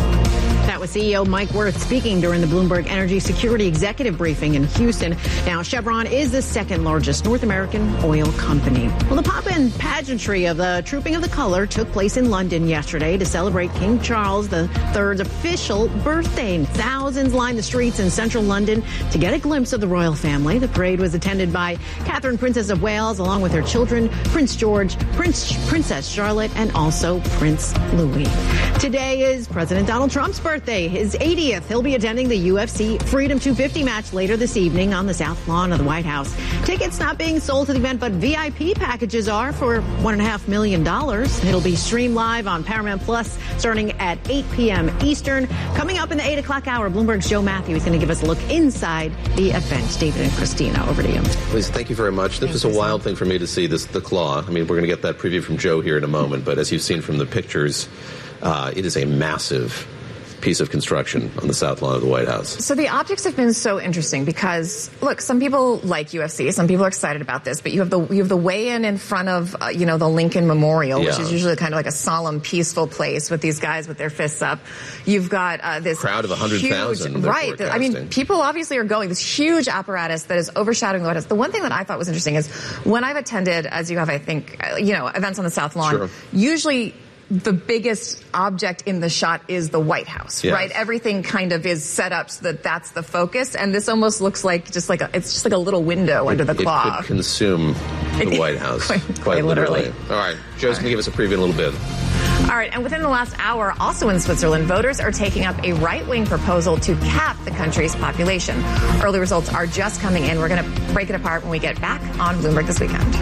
That was C E O Mike Wirth speaking during the Bloomberg Energy Security Executive Briefing in Houston. Now, Chevron is the second largest North American oil company. Well, the pomp and pageantry of the Trooping of the Colour took place in London yesterday to celebrate King Charles the Third's official birthday. Thousands lined the streets in central London to get a glimpse of the royal family. The parade was attended by Catherine, Princess of Wales, along with her children, Prince George, Prince Princess Charlotte, and also Prince Louis. Today is President Donald Trump's birthday. Birthday, his eightieth. He'll be attending the U F C Freedom two fifty match later this evening on the South Lawn of the White House. Tickets not being sold to the event, but V I P packages are for one and a half million dollars. It'll be streamed live on Paramount Plus starting at eight p.m. Eastern. Coming up in the eight o'clock hour, Bloomberg's Joe Matthew is going to give us a look inside the event. David and Christina, over to you. Lisa, thank you very much. This was a wild thing for me to see, this the claw. I mean, we're going to get that preview from Joe here in a moment, but as you've seen from the pictures, uh, it is a massive piece of construction on the South Lawn of the White House. So the optics have been so interesting because, look, some people like U F C, some people are excited about this, but you have the you have the weigh-in in front of, uh, you know, the Lincoln Memorial, yeah. which is usually kind of like a solemn, peaceful place with these guys with their fists up. You've got uh, this crowd of one hundred thousand. Right. I mean, people obviously are going. This huge apparatus that is overshadowing the White House. The one thing that I thought was interesting is when I've attended, as you have, I think, uh, you know, events on the South Lawn, sure. usually the biggest object in the shot is the White House, yes. right? Everything kind of is set up so that that's the focus, and this almost looks like just like a, it's just like a little window it, under the claw. It could consume the White House, quite, quite, quite literally. literally. All right, Joe's going to give us a preview in a little bit. All right, and within the last hour, also in Switzerland, voters are taking up a right-wing proposal to cap the country's population. Early results are just coming in. We're going to break it apart when we get back on Bloomberg This Weekend.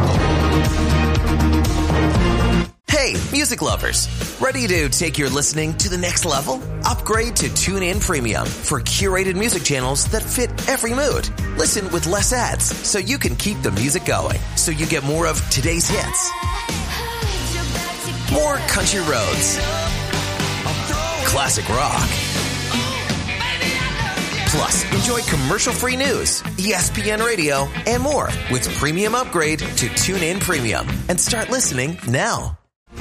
Hey, music lovers. Ready to take your listening to the next level? Upgrade to TuneIn Premium for curated music channels that fit every mood. Listen with less ads so you can keep the music going. So you get more of today's hits. More country roads. Classic rock. Plus, enjoy commercial-free news, E S P N Radio, and more with Premium Upgrade to TuneIn Premium. And start listening now.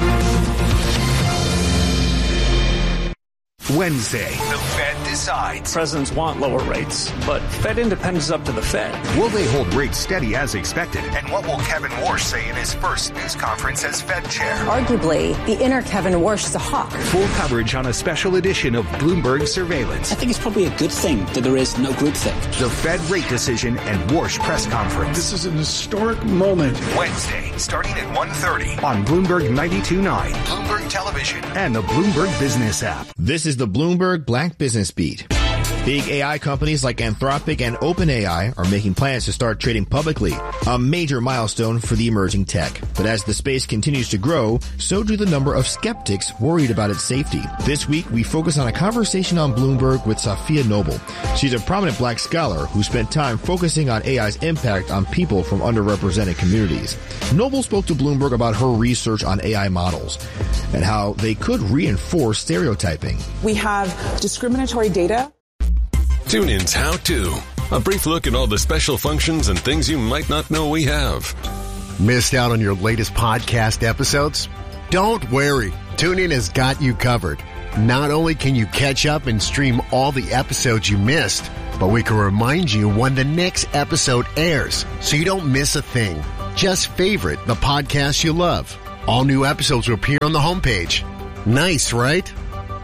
Wednesday, the Fed decides. Presidents want lower rates, but Fed independence is up to the Fed. Will they hold rates steady as expected? And what will Kevin Warsh say in his first news conference as Fed chair? Arguably, the inner Kevin Warsh is a hawk. Full coverage on a special edition of Bloomberg Surveillance. I think it's probably a good thing that there is no groupthink. The Fed rate decision and Warsh press conference. This is an historic moment. Wednesday, starting at one thirty on Bloomberg ninety-two point nine, Bloomberg Television, and the Bloomberg Business app. This is the Bloomberg Black Business Beat. Big A I companies like Anthropic and OpenAI are making plans to start trading publicly, a major milestone for the emerging tech. But as the space continues to grow, so do the number of skeptics worried about its safety. This week, we focus on a conversation on Bloomberg with Safiya Noble. She's a prominent black scholar who spent time focusing on A I's impact on people from underrepresented communities. Noble spoke to Bloomberg about her research on A I models and how they could reinforce stereotyping. We have discriminatory data. TuneIn's How To. A brief look at all the special functions and things you might not know we have. Missed out on your latest podcast episodes? Don't worry. TuneIn has got you covered. Not only can you catch up and stream all the episodes you missed, but we can remind you when the next episode airs so you don't miss a thing. Just favorite the podcast you love. All new episodes will appear on the homepage. Nice, right?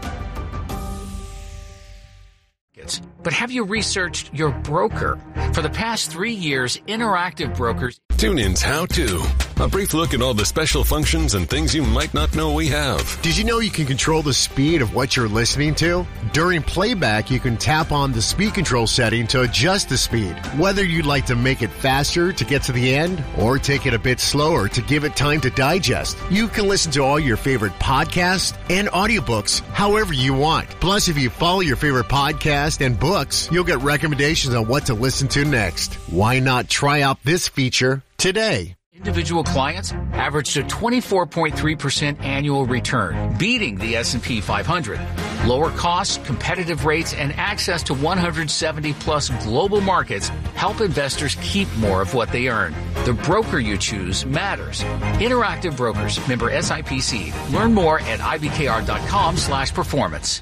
But have you researched your broker? For the past three years, Interactive Brokers... TuneIn's How To. A brief look at all the special functions and things you might not know we have. Did you know you can control the speed of what you're listening to? During playback, you can tap on the speed control setting to adjust the speed. Whether you'd like to make it faster to get to the end or take it a bit slower to give it time to digest, you can listen to all your favorite podcasts and audiobooks however you want. Plus, if you follow your favorite podcast and books, you'll get recommendations on what to listen to next. Why not try out this feature today? Individual clients averaged a twenty-four point three percent annual return, beating the S and P five hundred. Lower costs, competitive rates, and access to one hundred seventy plus global markets help investors keep more of what they earn. The broker you choose matters. Interactive Brokers, member S I P C. Learn more at ibkr.com slash performance.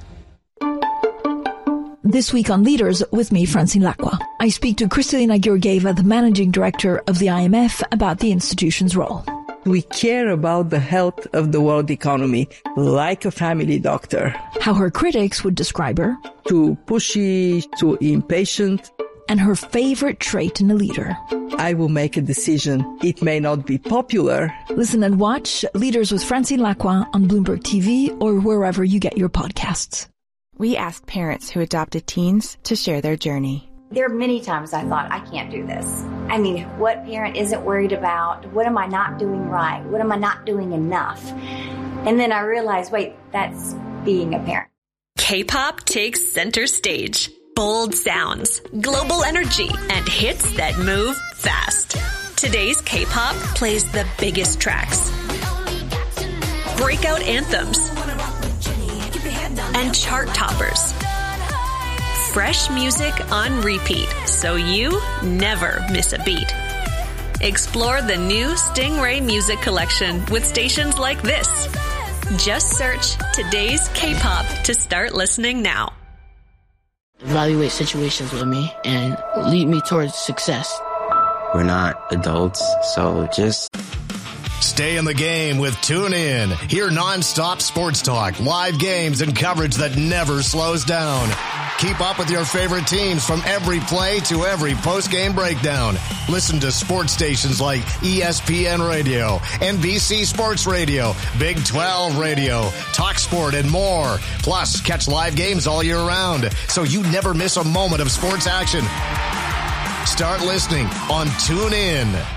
This week on Leaders, with me, Francine Lacqua. I speak to Kristalina Georgieva, the managing director of the I M F, about the institution's role. We care about the health of the world economy, like a family doctor. How her critics would describe her. Too pushy, too impatient. And her favorite trait in a leader. I will make a decision. It may not be popular. Listen and watch Leaders with Francine Lacqua on Bloomberg T V or wherever you get your podcasts. We asked parents who adopted teens to share their journey. There are many times I thought, I can't do this. I mean, what parent isn't worried about? What am I not doing right? What am I not doing enough? And then I realized, wait, that's being a parent. K-pop takes center stage. Bold sounds, global energy, and hits that move fast. Today's K-pop plays the biggest tracks, breakout anthems, and chart toppers. Fresh music on repeat, so you never miss a beat. Explore the new Stingray Music Collection with stations like this. Just search Today's K-pop to start listening now. Evaluate situations with me and lead me towards success. We're not adults, so just... Stay in the game with TuneIn. Hear nonstop sports talk, live games, and coverage that never slows down. Keep up with your favorite teams from every play to every post-game breakdown. Listen to sports stations like E S P N Radio, N B C Sports Radio, Big twelve Radio, TalkSport, and more. Plus, catch live games all year round, so you never miss a moment of sports action. Start listening on TuneIn.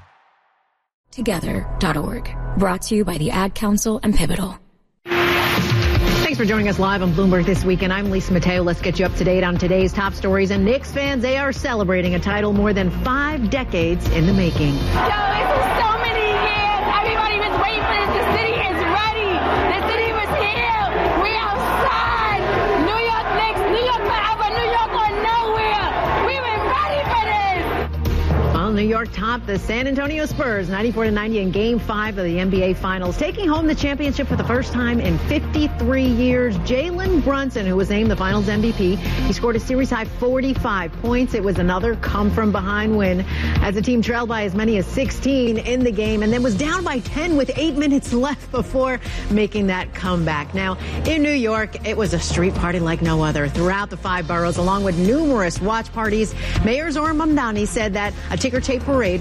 Together dot org. Brought to you by the Ad Council and Pivotal. Thanks for joining us live on Bloomberg This Weekend. I'm Lisa Mateo. Let's get you up to date on today's top stories. And Knicks fans, they are celebrating a title more than five decades in the making. Yo, this is so many years. Everybody was waiting for this. The city is ready. The city was here. We outside. New York Knicks, New York forever, New York or nowhere. We've been ready for this. Well, New York topped the San Antonio Spurs ninety-four to ninety in Game five of the N B A Finals, taking home the championship for the first time in fifty-three years. Jalen Brunson, who was named the Finals M V P, he scored a series-high forty-five points. It was another come-from-behind win as the team trailed by as many as sixteen in the game and then was down by ten with eight minutes left before making that comeback. Now, in New York, it was a street party like no other throughout the five boroughs, along with numerous watch parties. Mayor Zohran Mamdani said that a ticker tape parade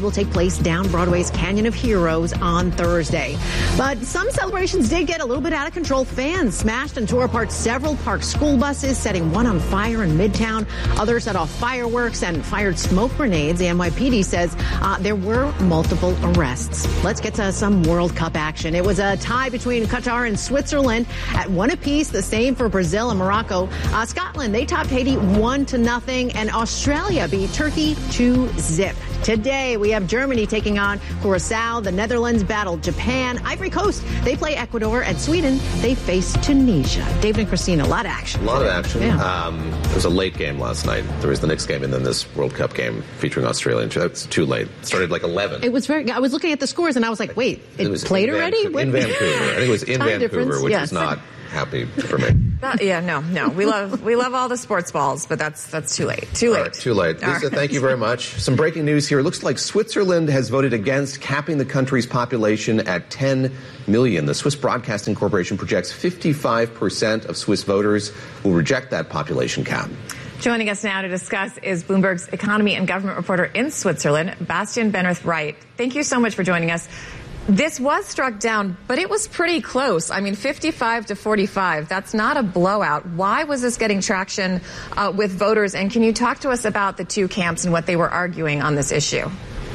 will take place down Broadway's Canyon of Heroes on Thursday. But some celebrations did get a little bit out of control. Fans smashed and tore apart several park school buses, setting one on fire in Midtown. Others set off fireworks and fired smoke grenades. The N Y P D says uh, there were multiple arrests. Let's get to some World Cup action. It was a tie between Qatar and Switzerland at one apiece. The same for Brazil and Morocco. Uh, Scotland, they topped Haiti one to nothing, and Australia beat Turkey two zip. Today, we have Germany taking on Curacao. The Netherlands battle Japan. Ivory Coast, they play Ecuador. And Sweden, they face Tunisia. David and Christina, a lot of action. A lot of action. Yeah. Um, it was a late game last night. There was the Knicks game and then this World Cup game featuring Australia. It's too late. It started like eleven. It was very, I was looking at the scores and I was like, wait, it, it was played in already? Vancouver, in Vancouver. I think it was in Time Vancouver, difference, which yes. is not happy for me. Not, yeah, no, no. We love we love all the sports balls, but that's that's too late. Too late. All right, too late. All Lisa, right. thank you very much. Some breaking news here. It looks like Switzerland has voted against capping the country's population at ten million. The Swiss Broadcasting Corporation projects fifty-five percent of Swiss voters will reject that population cap. Joining us now to discuss is Bloomberg's economy and government reporter in Switzerland, Bastian Benrith-Wright. Thank you so much for joining us. This was struck down, but it was pretty close. I mean, fifty-five to forty-five. That's not a blowout. Why was this getting traction uh, with voters? And can you talk to us about the two camps and what they were arguing on this issue?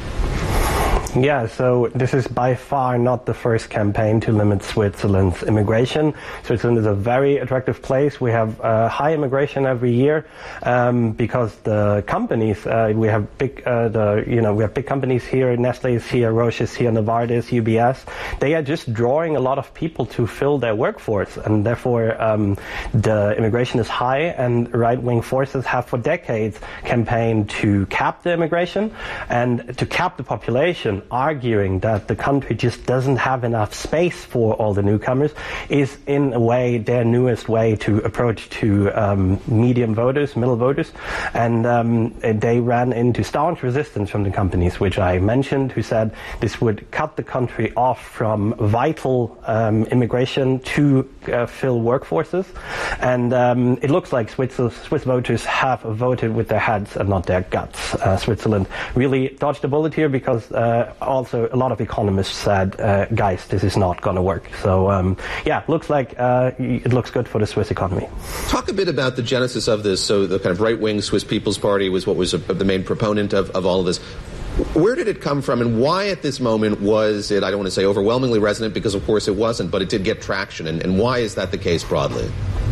Yeah, so this is by far not the first campaign to limit Switzerland's immigration. Switzerland is a very attractive place. We have uh, high immigration every year um, because the companies, uh, we have big, uh, the you know, we have big companies here. Nestle is here, Roche is here, Novartis, U B S. They are just drawing a lot of people to fill their workforce, and therefore um, the immigration is high. And right-wing forces have for decades campaigned to cap the immigration and to cap the population, arguing that the country just doesn't have enough space for all the newcomers, is in a way their newest way to approach to um, medium voters, middle voters. And um, they ran into staunch resistance from the companies, which I mentioned, who said this would cut the country off from vital um, immigration to uh, fill workforces. And um, it looks like Swiss, Swiss voters have voted with their heads and not their guts. Uh, Switzerland really dodged a bullet here because uh, also a lot of economists said, uh, guys, this is not going to work. So, um, yeah, looks like uh, it looks good for the Swiss economy. Talk a bit about the genesis of this. So the kind of right-wing Swiss People's Party was what was a, the main proponent of, of all of this. Where did it come from, and why at this moment was it, I don't want to say overwhelmingly resonant, because of course it wasn't, but it did get traction, and, and why is that the case broadly?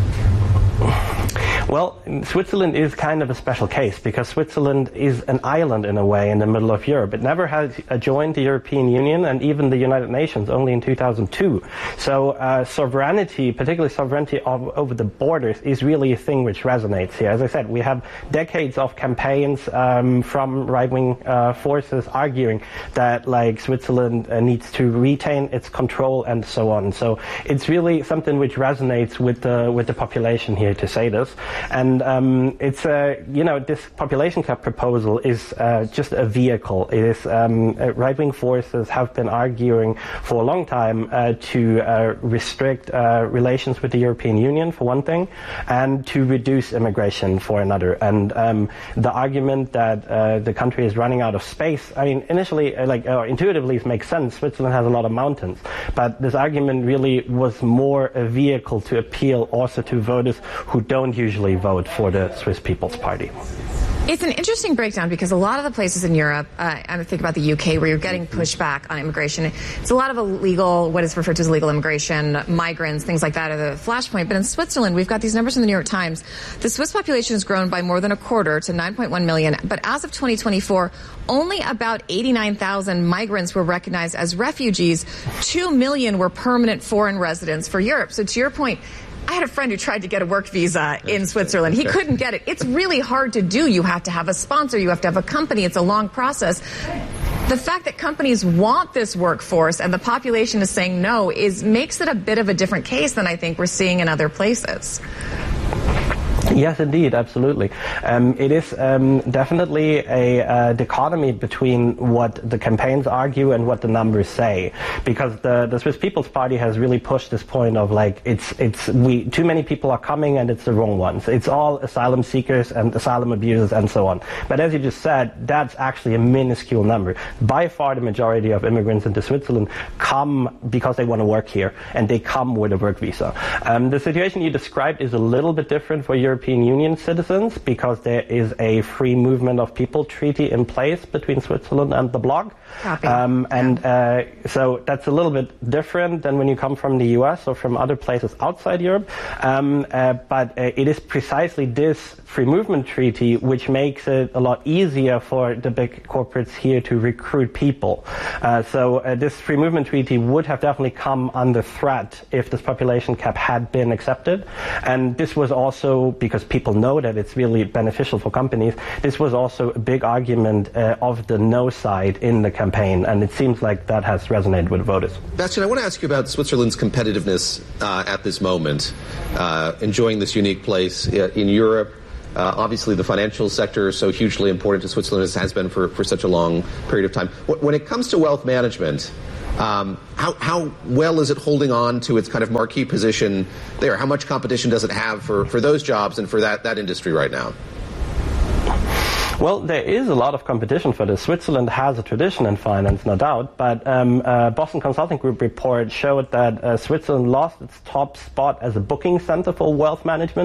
Well, Switzerland is kind of a special case because Switzerland is an island in a way in the middle of Europe. It never has joined the European Union and even the United Nations only in two thousand two. So uh, sovereignty, particularly sovereignty of, over the borders, is really a thing which resonates here. As I said, we have decades of campaigns um, from right-wing uh, forces arguing that like Switzerland uh, needs to retain its control and so on. So it's really something which resonates with the with the population here to say this. And um, it's, uh, you know, this population cap proposal is uh, just a vehicle. It is um, uh, right-wing forces have been arguing for a long time uh, to uh, restrict uh, relations with the European Union, for one thing, and to reduce immigration for another. And um, the argument that uh, the country is running out of space, I mean, initially, uh, like, uh, intuitively it makes sense. Switzerland has a lot of mountains. But this argument really was more a vehicle to appeal also to voters who don't usually vote for the Swiss People's Party. It's an interesting breakdown because a lot of the places in Europe, uh, I think about the U K, where you're getting pushback on immigration, it's a lot of illegal, what is referred to as illegal immigration, migrants, things like that are the flashpoint. But in Switzerland, we've got these numbers from the New York Times. The Swiss population has grown by more than a quarter to nine point one million. But as of twenty twenty-four, only about eighty-nine thousand migrants were recognized as refugees. two million were permanent foreign residents for Europe. So to your point, I had a friend who tried to get a work visa in Switzerland. He couldn't get it. It's really hard to do. You have to have a sponsor. You have to have a company. It's a long process. The fact that companies want this workforce and the population is saying no is makes it a bit of a different case than I think we're seeing in other places. Yes, indeed, absolutely. Um, it is um, definitely a uh, dichotomy between what the campaigns argue and what the numbers say, because the, the Swiss People's Party has really pushed this point of like it's it's we too many people are coming and it's the wrong ones. It's all asylum seekers and asylum abusers and so on. But as you just said, that's actually a minuscule number. By far, the majority of immigrants into Switzerland come because they want to work here, and they come with a work visa. Um, the situation you described is a little bit different for European Union citizens because there is a free movement of people treaty in place between Switzerland and the bloc. Um, and uh, so that's a little bit different than when you come from the U S or from other places outside Europe. Um, uh, but uh, it is precisely this free movement treaty which makes it a lot easier for the big corporates here to recruit people. Uh, so uh, this free movement treaty would have definitely come under threat if this population cap had been accepted. And this was also, because people know that it's really beneficial for companies, this was also a big argument uh, of the no side in the campaign, and it seems like that has resonated with voters. Bastian, I want to ask you about Switzerland's competitiveness uh, at this moment, uh, enjoying this unique place in Europe. Uh, obviously, the financial sector is so hugely important to Switzerland, as has been for, for such a long period of time. When it comes to wealth management, um, how, how well is it holding on to its kind of marquee position there? How much competition does it have for, for those jobs and for that, that industry right now? Well, there is a lot of competition for this. Switzerland has a tradition in finance, no doubt, but um, uh, Boston Consulting Group report showed that uh, Switzerland lost its top spot as a booking center for wealth management